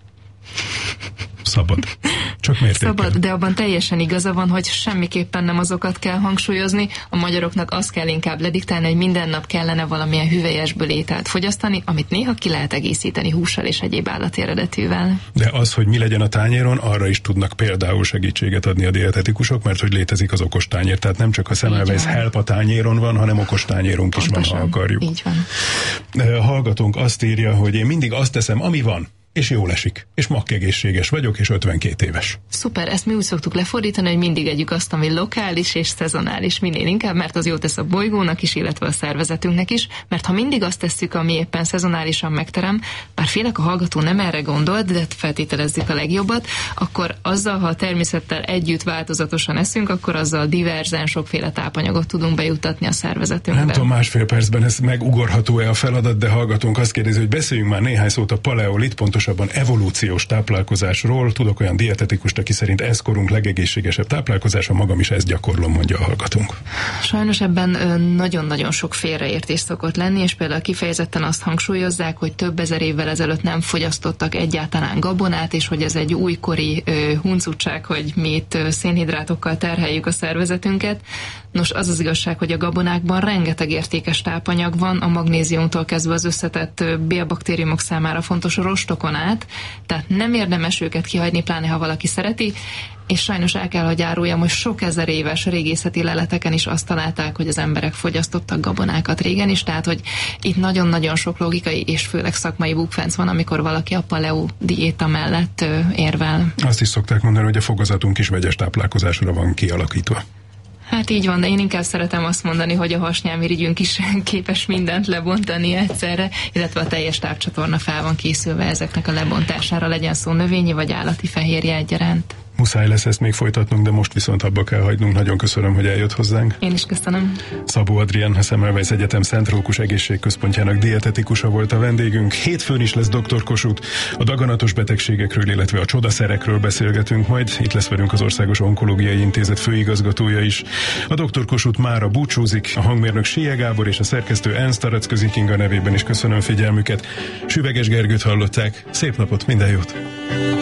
Szabad. Csak mértékkel. Szabad, de abban teljesen igaza van, hogy semmiképpen nem azokat kell hangsúlyozni. A magyaroknak azt kell inkább lediktálni, hogy minden nap kellene valamilyen hüvelyesből ételt fogyasztani, amit néha ki lehet egészíteni hússal és egyéb állati eredetűvel. De az, hogy mi legyen a tányéron, arra is tudnak például segítséget adni a dietetikusok, mert hogy létezik az okostányér. Tehát nem csak a Semmelweis Help a tányéron van, hanem okostányérunk is van, ha akarjuk. Így van. A hallgatónk azt írja, hogy én mindig azt teszem, ami van, és jól esik, és makkegészséges vagyok, és 52 éves. Szuper, ezt mi úgy szoktuk lefordítani, hogy mindig együk azt, ami lokális és szezonális, minél inkább, mert az jót tesz a bolygónak is, illetve a szervezetünknek is, mert ha mindig azt tesszük, ami éppen szezonálisan megterem, bár félek a hallgató nem erre gondolt, de feltételezzük a legjobbat, akkor azzal, ha a természettel együtt változatosan eszünk, akkor azzal diverzen sokféle tápanyagot tudunk bejuttatni a szervezetünkbe. Nem tudom, másfél percben ez megugorható-e a feladat, de hallgatónk azt kérdezi, hogy beszéljünk már néhány szót a paleolit, pontosabban evolúciós táplálkozásról. Tudok olyan dietetikust, aki szerint ez korunk legegészségesebb táplálkozása, magam is ezt gyakorlom, mondja a hallgatónk. Sajnos ebben nagyon-nagyon sok félreértés szokott lenni, és például kifejezetten azt hangsúlyozzák, hogy több ezer évvel ezelőtt nem fogyasztottak egyáltalán gabonát, és hogy ez egy újkori huncutság, hogy mi itt szénhidrátokkal terheljük a szervezetünket. Nos, az az igazság, hogy a gabonákban rengeteg értékes tápanyag van, a magnéziumtól kezdve az összetett bélbaktériumok számára fontos rostokon gabonát, tehát nem érdemes őket kihagyni, pláne ha valaki szereti, és sajnos el kell, hogy áruljam, hogy sok ezer éves régészeti leleteken is azt találták, hogy az emberek fogyasztottak gabonákat régen is, tehát hogy itt nagyon-nagyon sok logikai és főleg szakmai bukfenc van, amikor valaki a paleo diéta mellett érvel. Azt is szokták mondani, hogy a fogazatunk is vegyes táplálkozásra van kialakítva. Hát így van, de én inkább szeretem azt mondani, hogy a hasnyálmirigyünk is képes mindent lebontani egyszerre, illetve a teljes tápcsatorna fel van készülve ezeknek a lebontására, legyen szó növényi vagy állati fehérje egyaránt. Muszáj lesz ezt még folytatnunk, de most viszont abba kell hagynunk. Nagyon köszönöm, hogy eljött hozzánk. Én is köszönöm. Szabó Adrián, a Semmelweis Egyetem Szent Rókus Egészségközpontjának dietetikusa volt a vendégünk. Hétfőn is lesz Dr. Kossuth. A daganatos betegségekről, illetve a csodaszerekről beszélgetünk majd. Itt lesz velünk az Országos Onkológiai Intézet főigazgatója is. A Dr. Kossuth mára búcsúzik, a hangmérnök Sélye Gábor és a szerkesztő Ernst Taraczközi Kinga nevében is köszönöm figyelmüket. Süveges Gergőt hallották. Szép napot, minden jót!